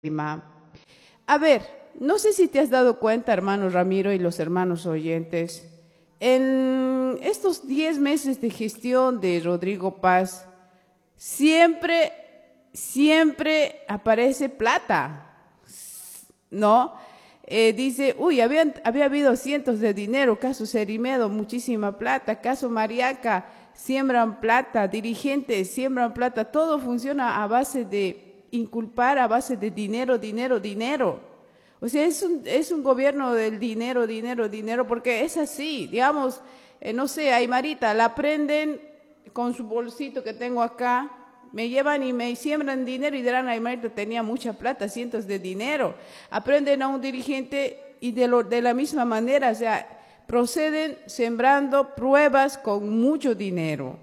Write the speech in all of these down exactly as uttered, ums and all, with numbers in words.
Lima. A ver, no sé si te has dado cuenta, hermano Ramiro y los hermanos oyentes, en estos diez meses de gestión de Rodrigo Paz, siempre, siempre aparece plata, ¿no? Eh, dice, uy, habían, había habido cientos de dinero, caso Cerimedo, muchísima plata, caso Mariaca, siembran plata, dirigentes siembran plata, todo funciona a base de inculpar, a base de dinero, dinero, dinero. O sea, es un, es un gobierno del dinero, dinero, dinero, porque es así, digamos, eh, no sé, Aymarita, la prenden con su bolsito que tengo acá, me llevan y me siembran dinero y dirán, Aymarita tenía mucha plata, cientos de dinero. Aprenden a un dirigente y de, lo, de la misma manera, o sea, proceden sembrando pruebas con mucho dinero.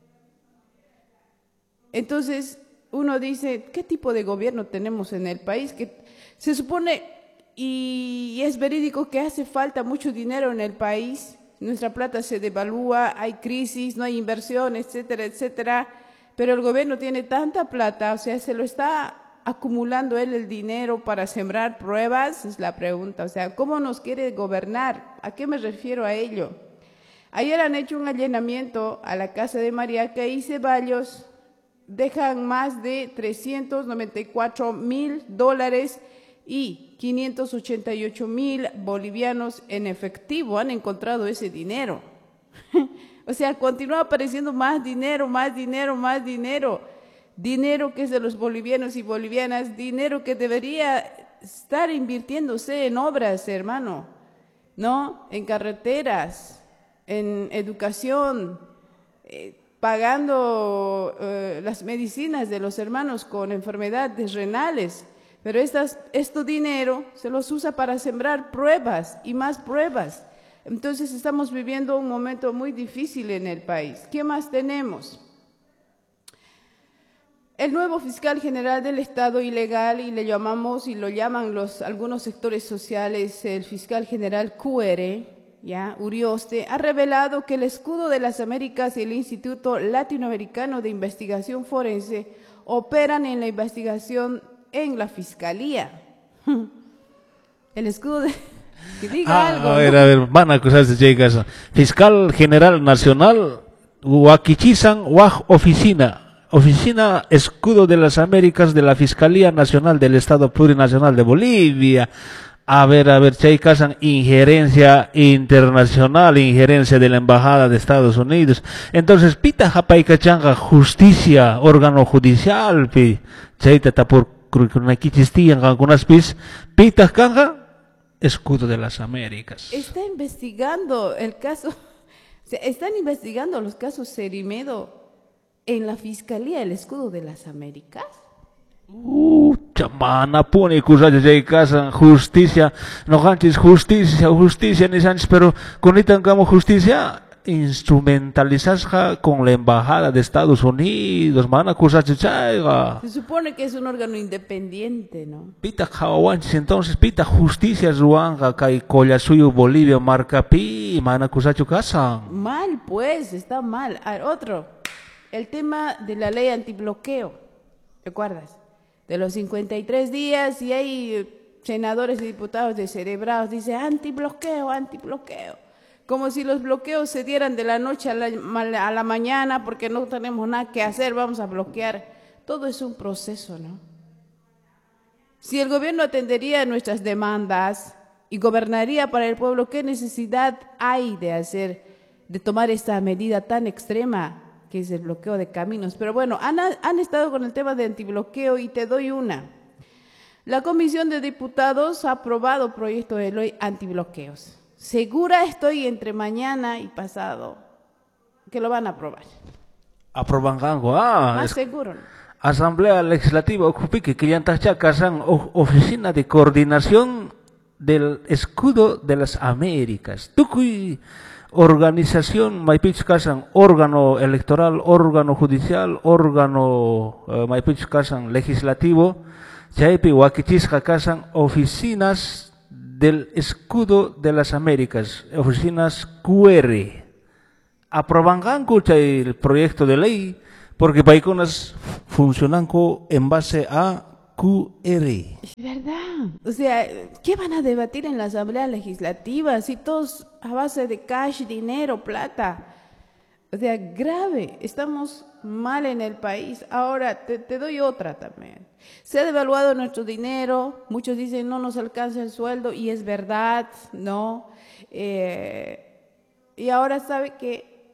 Entonces, uno dice, ¿qué tipo de gobierno tenemos en el país? Que se supone, y es verídico, que hace falta mucho dinero en el país, nuestra plata se devalúa, hay crisis, no hay inversión, etcétera, etcétera, pero el gobierno tiene tanta plata, o sea, se lo está acumulando él el dinero para sembrar pruebas, es la pregunta, o sea, ¿cómo nos quiere gobernar? ¿A qué me refiero a ello? Ayer han hecho un allanamiento a la casa de Mariaca y Ceballos, dejan más de trescientos noventa y cuatro mil dólares y quinientos ochenta y ocho mil bolivianos en efectivo, han encontrado ese dinero. O sea, continúa apareciendo más dinero, más dinero, más dinero. Dinero que es de los bolivianos y bolivianas, dinero que debería estar invirtiéndose en obras, hermano, ¿no? En carreteras, en educación, eh, pagando eh, las medicinas de los hermanos con enfermedades renales. Pero estas, este dinero se los usa para sembrar pruebas y más pruebas. Entonces estamos viviendo un momento muy difícil en el país. ¿Qué más tenemos? El nuevo fiscal general del Estado ilegal, y le llamamos y lo llaman los, algunos sectores sociales, el fiscal general Q R, ¿ya? Urioste, ha revelado que el Escudo de las Américas y el Instituto Latinoamericano de Investigación Forense operan en la investigación en la Fiscalía. El escudo de... Que diga ah, algo. A ver, ¿no? a ver, van a acusarse de llegar. Fiscal General Nacional, Huaquichizan, Huaj Oficina, Oficina Escudo de las Américas de la Fiscalía Nacional del Estado Plurinacional de Bolivia. A ver, a ver, Chaycasan, injerencia internacional, injerencia de la Embajada de Estados Unidos. Entonces, pita japaikachanga, justicia, órgano judicial, pi. Chayta tapur kurkunakichistían algunas pis, pita kanga, Escudo de las Américas. Está investigando el caso, o sea, están investigando los casos Cerimedo en la Fiscalía, el Escudo de las Américas. Uh, chamana pone cosas de casa, justicia, no ganches justicia, justicia ni sanches, pero con esta como justicia instrumentalizada con la embajada de Estados Unidos, mana cosas de chaiga. Se supone que es un órgano independiente, ¿no? Pita kawanches, entonces pita justicia ruanga kai colla suyo Bolivia marca pi, mana cosas de casa. Mal, pues, está mal. A ver, otro, el tema de la ley antibloqueo, ¿te acuerdas? De los cincuenta y tres días, y hay senadores y diputados descerebrados, dice antibloqueo, antibloqueo. Como si los bloqueos se dieran de la noche a la, a la mañana, porque no tenemos nada que hacer, vamos a bloquear. Todo es un proceso, ¿no? Si el gobierno atendería nuestras demandas y gobernaría para el pueblo, ¿qué necesidad hay de hacer, de tomar esta medida tan extrema, que es el bloqueo de caminos? Pero bueno, han, han estado con el tema de antibloqueo y te doy una. La Comisión de Diputados ha aprobado proyecto de ley antibloqueos. Segura estoy entre mañana y pasado que lo van a aprobar. Aproban algo, ah. Más Es... seguro, ¿no? Asamblea Legislativa Ocupique, que ya casan Oficina de Coordinación del Escudo de las Américas. Tucuy. Organización Maipich Casan, órgano electoral, órgano judicial, órgano uh, Maipich Casan legislativo, Chaipi Huaquichisca Casan, oficinas del Escudo de las Américas, oficinas Q R. Aproban el proyecto de ley, porque paiconas funcionan en base a Q R. Es verdad. O sea, ¿qué van a debatir en la Asamblea Legislativa si todos a base de cash, dinero, plata? O sea, grave. Estamos mal en el país. Ahora, te, te doy otra también. Se ha devaluado nuestro dinero. Muchos dicen no nos alcanza el sueldo y es verdad, ¿no? Eh, y ahora sabe que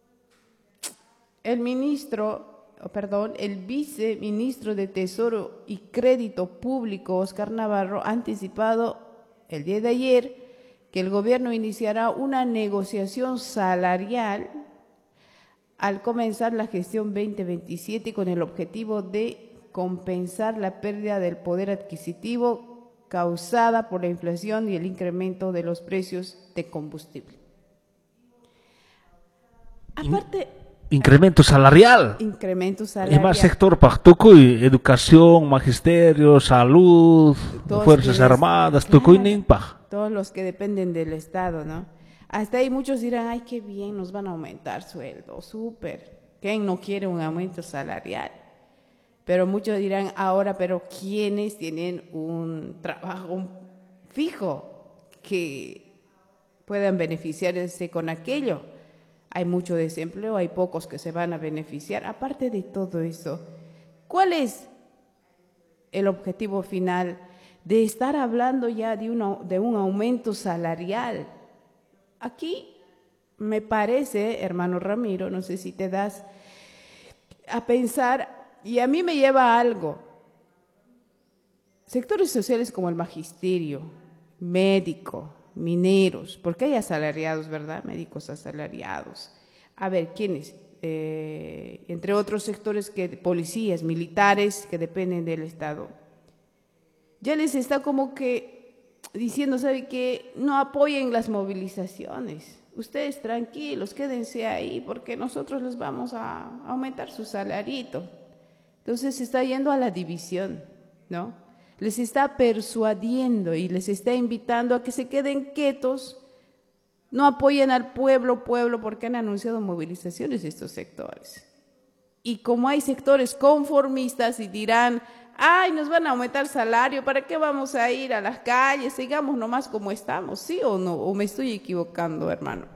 el ministro... Oh, perdón, el viceministro de Tesoro y Crédito Público, Oscar Navarro, ha anticipado el día de ayer que el gobierno iniciará una negociación salarial al comenzar la gestión veinte veintisiete con el objetivo de compensar la pérdida del poder adquisitivo causada por la inflación y el incremento de los precios de combustible. Aparte... Incremento salarial. Incremento salarial. Y más sector para Tucuy, educación, magisterio, salud, Todos fuerzas les, armadas, claro, Tucuy Nimpa. Todos los que dependen del Estado, ¿no? Hasta ahí muchos dirán, ay, qué bien, nos van a aumentar sueldo, súper. ¿Quién no quiere un aumento salarial? Pero muchos dirán, ahora, pero ¿quiénes tienen un trabajo fijo que puedan beneficiarse con aquello? Hay mucho desempleo, hay pocos que se van a beneficiar. Aparte de todo eso, ¿cuál es el objetivo final de estar hablando ya de, una, de un aumento salarial? Aquí me parece, hermano Ramiro, no sé si te das a pensar, y a mí me lleva a algo. Sectores sociales como el magisterio, médico, mineros, porque hay asalariados, ¿verdad? Médicos asalariados. A ver, ¿quiénes? Eh, entre otros sectores, que policías, militares, que dependen del Estado. Ya les está como que diciendo, ¿sabe qué? No apoyen las movilizaciones. Ustedes tranquilos, quédense ahí, porque nosotros les vamos a aumentar su salarito. Entonces se está yendo a la división, ¿no? Les está persuadiendo y les está invitando a que se queden quietos, no apoyen al pueblo, pueblo, porque han anunciado movilizaciones estos sectores. Y como hay sectores conformistas y dirán, ay, nos van a aumentar el salario, ¿para qué vamos a ir a las calles? Sigamos nomás como estamos, ¿sí o no? ¿O me estoy equivocando, hermano?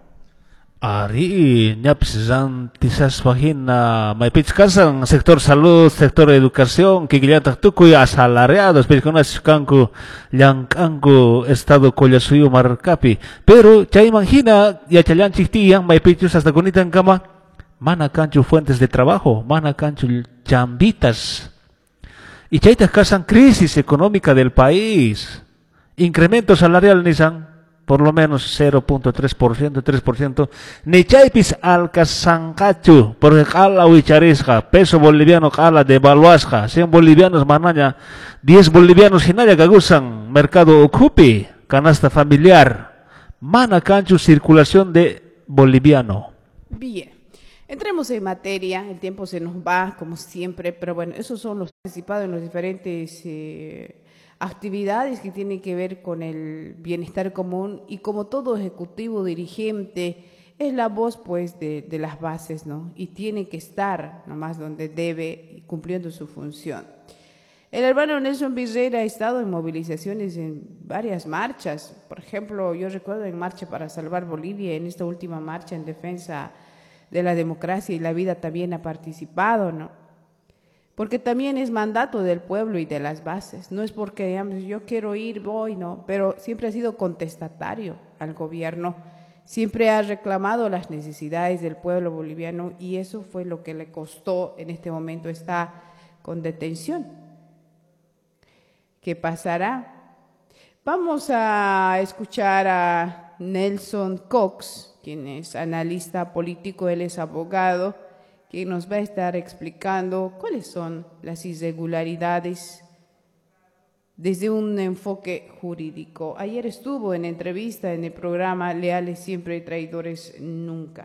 Ari, nyapsizan tisas wahina may pitskasan sector salud, sector educación, que giliatak tukuy asalariados, pitkunas kanku yang kanku estado kolyasuyo markapi. Pero chay manhina ya chayan chiktiyang may pitus hasta kunitan kama mana kanchu fuentes de trabajo, mana kanchu chambitas. Y chay kasan crisis económica del país. Incremento salarial nisan por lo menos cero punto tres por ciento, tres por ciento. Ni chaypis alcasancachu, porque kala wicharisca, peso boliviano kala devaluasca, cien bolivianos mananya, diez bolivianos hinaya gagusan, mercado ocupi, canasta familiar, mana canchu circulación de boliviano. Bien, entremos en materia, el tiempo se nos va como siempre, pero bueno, esos son los participados en los diferentes... Eh, actividades que tienen que ver con el bienestar común, y como todo ejecutivo dirigente es la voz pues de, de las bases, ¿no? Y tiene que estar nomás donde debe, cumpliendo su función. El hermano Nelson Virrera ha estado en movilizaciones en varias marchas. Por ejemplo, yo recuerdo en Marcha para Salvar Bolivia, en esta última marcha en defensa de la democracia y la vida también ha participado, ¿no? Porque también es mandato del pueblo y de las bases. No es porque, digamos, yo quiero ir, voy, no, pero siempre ha sido contestatario al gobierno. Siempre ha reclamado las necesidades del pueblo boliviano, y eso fue lo que le costó. En este momento está con detención. ¿Qué pasará? Vamos a escuchar a Nelson Cox, quien es analista político, él es abogado, que nos va a estar explicando cuáles son las irregularidades desde un enfoque jurídico. Ayer estuvo en entrevista en el programa Leales Siempre y Traidores Nunca.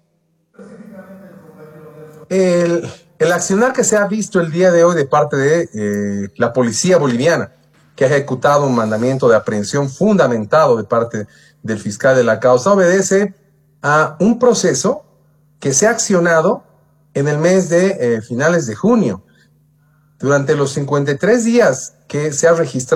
El, el accionar que se ha visto el día de hoy de parte de eh, la policía boliviana, que ha ejecutado un mandamiento de aprehensión fundamentado de parte del fiscal de la causa, obedece a un proceso que se ha accionado en el mes de eh, finales de junio. durante los cincuenta y tres días que se ha registrado